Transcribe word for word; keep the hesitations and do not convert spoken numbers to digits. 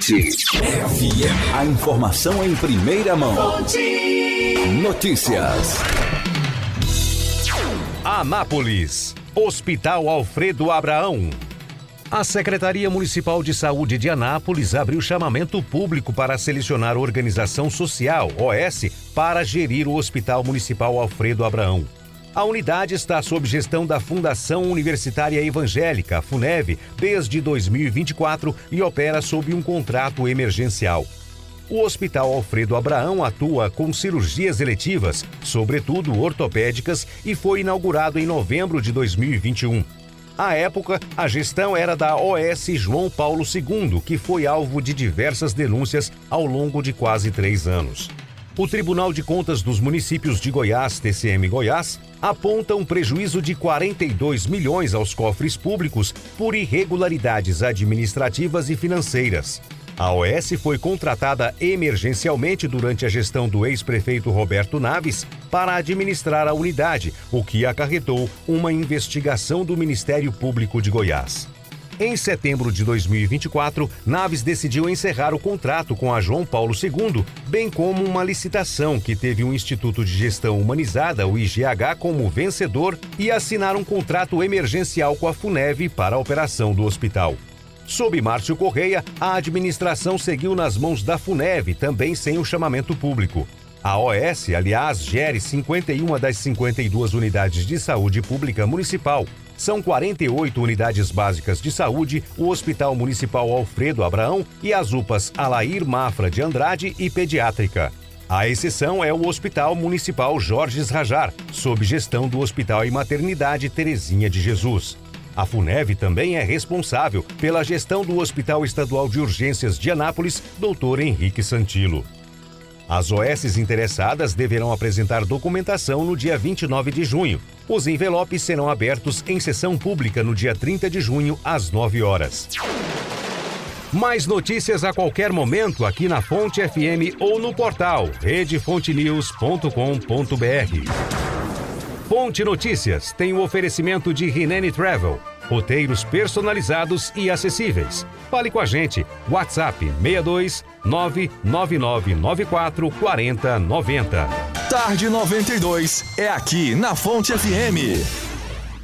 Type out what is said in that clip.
Fonte F M. A informação em primeira mão. Fonte Notícias. Anápolis, Hospital Alfredo Abraão. A Secretaria Municipal de Saúde de Anápolis abriu chamamento público para selecionar Organização Social, O S, para gerir o Hospital Municipal Alfredo Abraão. A unidade está sob gestão da Fundação Universitária Evangélica, FUNEV, desde dois mil e vinte e quatro e opera sob um contrato emergencial. O Hospital Alfredo Abraão atua com cirurgias eletivas, sobretudo ortopédicas, e foi inaugurado em novembro de dois mil e vinte e um. À época, a gestão era da O S João Paulo segundo, que foi alvo de diversas denúncias ao longo de quase três anos. O Tribunal de Contas dos Municípios de Goiás, T C M Goiás, aponta um prejuízo de quarenta e dois milhões aos cofres públicos por irregularidades administrativas e financeiras. A O S foi contratada emergencialmente durante a gestão do ex-prefeito Roberto Naves para administrar a unidade, o que acarretou uma investigação do Ministério Público de Goiás. Em setembro de dois mil e vinte e quatro, Naves decidiu encerrar o contrato com a João Paulo segundo, bem como uma licitação que teve o Instituto de Gestão Humanizada, o I G H, como vencedor, e assinar um contrato emergencial com a FUNEV para a operação do hospital. Sob Márcio Correia, a administração seguiu nas mãos da FUNEV, também sem o chamamento público. A O S, aliás, gere cinquenta e uma das cinquenta e duas unidades de saúde pública municipal. São quarenta e oito unidades básicas de saúde, o Hospital Municipal Alfredo Abraão e as U P As Alair Mafra de Andrade e Pediátrica. A exceção é o Hospital Municipal Jorges Rajar, sob gestão do Hospital e Maternidade Terezinha de Jesus. A FUNEV também é responsável pela gestão do Hospital Estadual de Urgências de Anápolis, doutor Henrique Santilo. As O Ss interessadas deverão apresentar documentação no dia vinte e nove de junho. Os envelopes serão abertos em sessão pública no dia trinta de junho, às nove horas. Mais notícias a qualquer momento aqui na Fonte F M ou no portal rede fonte news ponto com ponto b r. Fonte Notícias tem o oferecimento de Rinene Travel. Roteiros personalizados e acessíveis. Fale com a gente. WhatsApp seis dois nove nove nove nove quatro quatro zero nove zero. Tarde noventa e dois é aqui na Fonte F M.